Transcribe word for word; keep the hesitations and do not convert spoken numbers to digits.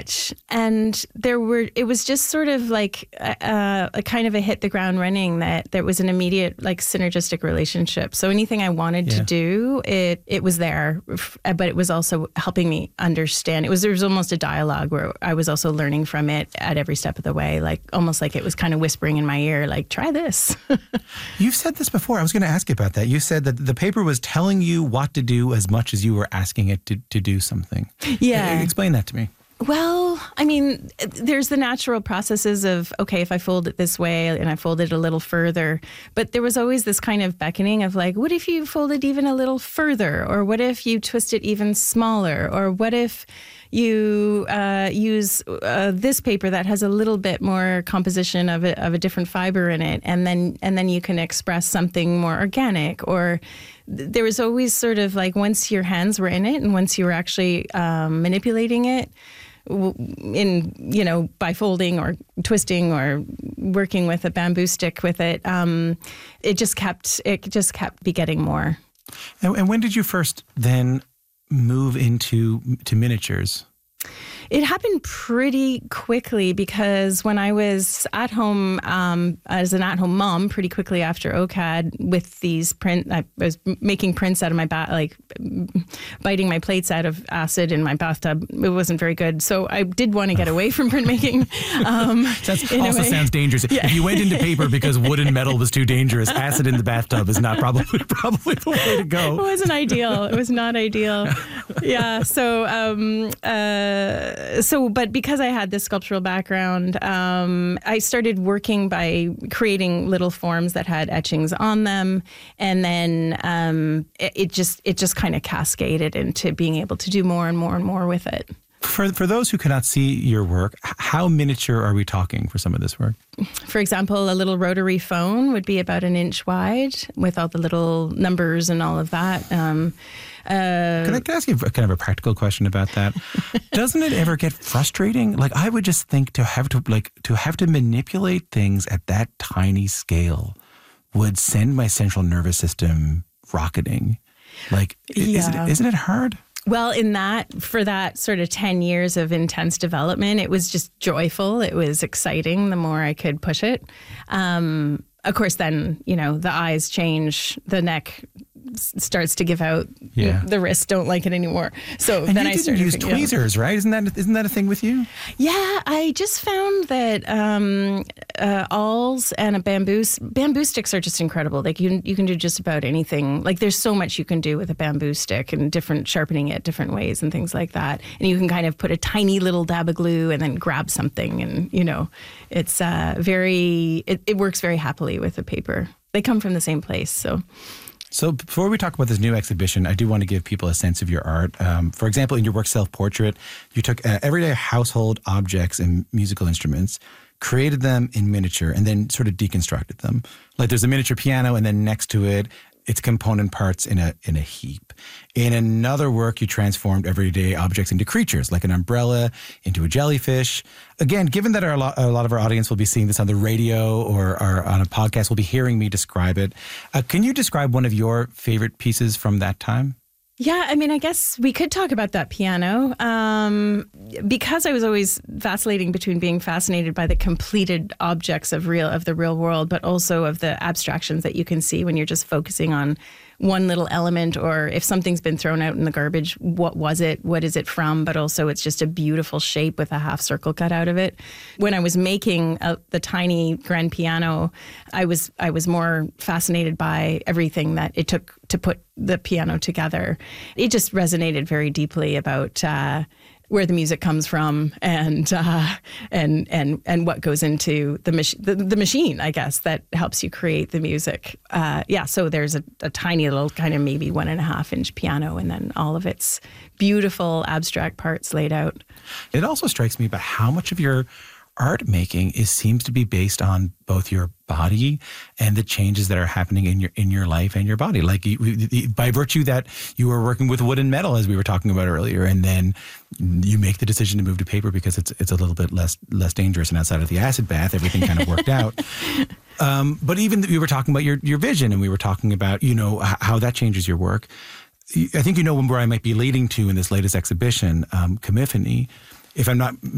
much. And there were, it was just sort of like a, a kind of a hit the ground running that there was an immediate like synergistic relationship. So anything I wanted yeah. to do, it it was there, but it was also helping me understand. It was, there was almost a dialogue where I was also learning from it at every step of the way, like almost like it was kind of whispering in my ear, like, try this. You've said this before. I was going to ask you about that. You said that the paper was telling you what to do as much as you were asking it to, to do something. Yeah. Explain that to me. Well, I mean, there's the natural processes of, okay, if I fold it this way and I fold it a little further, but there was always this kind of beckoning of like, what if you fold it even a little further? Or what if you twist it even smaller? Or what if you uh, use uh, this paper that has a little bit more composition of a, of a different fiber in it, and then and then you can express something more organic? Or there was always sort of like, once your hands were in it and once you were actually um, manipulating it, in, you know, by folding or twisting or working with a bamboo stick with it, um, it just kept, it just kept begetting more. And, and when did you first then move into to miniatures? It happened pretty quickly because when I was at home um, as an at-home mom, pretty quickly after O C A D, with these print, I was making prints out of my bath, like biting my plates out of acid in my bathtub. It wasn't very good, so I did want to get away from printmaking. Um, that also sounds dangerous. Yeah. If you went into paper because wood and metal was too dangerous, acid in the bathtub is not probably probably the way to go. It wasn't ideal. It was not ideal. Yeah. So. Um, uh, So, but because I had this sculptural background, um, I started working by creating little forms that had etchings on them, and then um, it, it just it just kind of cascaded into being able to do more and more and more with it. For for those who cannot see your work, how miniature are we talking for some of this work? For example, a little rotary phone would be about an inch wide with all the little numbers and all of that. Um, Uh, can, I, can I ask you kind of a practical question about that? Doesn't it ever get frustrating? Like, I would just think to have to like to have to manipulate things at that tiny scale would send my central nervous system rocketing. Like, yeah. isn't it, isn't it hard? Well, in that, for that sort of ten years of intense development, it was just joyful. It was exciting the more I could push it. Um, of course, then, you know, the eyes change, the neck starts to give out, yeah. the wrists don't like it anymore. So and then you I didn't started use thinking, tweezers, right? Isn't that isn't that a thing with you? Yeah, I just found that um, uh, awls and a bamboo bamboo sticks are just incredible. Like you, you can do just about anything. Like there's so much you can do with a bamboo stick and different sharpening it different ways and things like that. And you can kind of put a tiny little dab of glue and then grab something, and you know, it's uh, very it, it works very happily with the paper. They come from the same place, so. So before we talk about this new exhibition, I do want to give people a sense of your art. Um, for example, in your work, Self-Portrait, you took uh, everyday household objects and musical instruments, created them in miniature, and then sort of deconstructed them. Like there's a miniature piano, and then next to it, its component parts in a in a heap. In another work, you transformed everyday objects into creatures, like an umbrella into a jellyfish. Again, given that our, a lot of our audience will be seeing this on the radio or, or on a podcast, will be hearing me describe it. Uh, can you describe one of your favorite pieces from that time? Yeah, I mean, I guess we could talk about that piano. Um, because I was always vacillating between being fascinated by the completed objects of real of the real world, but also of the abstractions that you can see when you're just focusing on one little element, or if something's been thrown out in the garbage, what was it? What is it from? But also it's just a beautiful shape with a half circle cut out of it. When I was making a, the tiny grand piano, I was I was more fascinated by everything that it took to put the piano together. It just resonated very deeply about uh, where the music comes from and uh, and and and what goes into the, mach- the the machine, I guess, that helps you create the music. Uh, yeah, so there's a, a tiny little kind of maybe one and a half inch piano, and then all of its beautiful abstract parts laid out. It also strikes me about how much of your art making is seems to be based on both your body and the changes that are happening in your in your life and your body. Like you, by virtue that you were working with wood and metal, as we were talking about earlier, and then you make the decision to move to paper because it's it's a little bit less less dangerous, and outside of the acid bath, everything kind of worked out. Um, but even we were talking about your your vision, and we were talking about you know how that changes your work. I think you know where I might be leading to in this latest exhibition, um, Commiphony. If I'm not